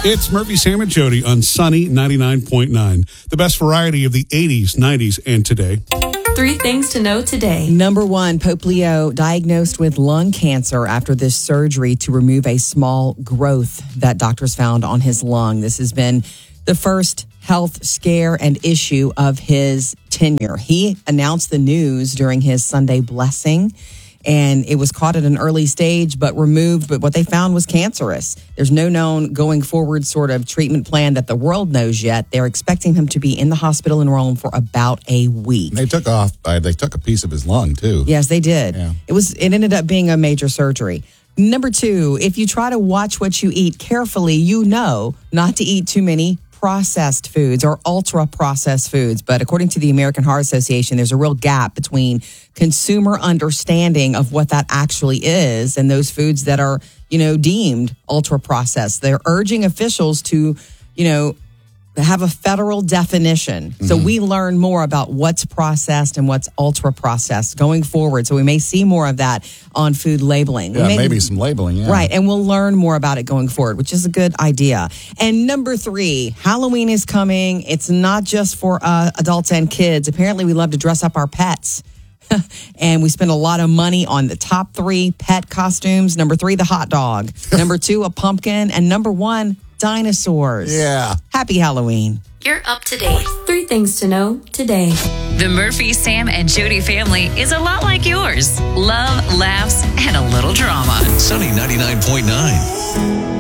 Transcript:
It's Murphy, Sam, and Jody on Sunny 99.9. The best variety of the 80s, 90s, and today. 3 things to know today. Number 1, Pope Leo diagnosed with lung cancer after this surgery to remove a small growth that doctors found on his lung. This has been the first health scare and issue of his tenure. He announced the news during his Sunday blessing, and it was caught at an early stage but removed. But what they found was cancerous. There's no known going forward sort of treatment plan that the world knows yet. They're expecting him to be in the hospital in Rome for about a week. They took a piece of his lung too. Yes, they did. Yeah. It ended up being a major surgery. Number 2, if you try to watch what you eat carefully, you know not to eat too many processed foods or ultra processed foods. But according to the American Heart Association, there's a real gap between consumer understanding of what that actually is and those foods that are, deemed ultra processed. They're urging officials to, have a federal definition. So we learn more about what's processed and what's ultra processed going forward. So we may see more of that on food labeling. Yeah, maybe some labeling. Yeah. Right. And we'll learn more about it going forward, which is a good idea. And number 3, Halloween is coming. It's not just for adults and kids. Apparently, we love to dress up our pets. And we spend a lot of money on the top 3 pet costumes. Number 3, the hot dog. Number 2, a pumpkin. And number 1, dinosaurs. Yeah. Happy Halloween. You're up to date. 3 things to know today. The Murphy, Sam, and Jody family is a lot like yours. Love, laughs, and a little drama. Sunny 99.9.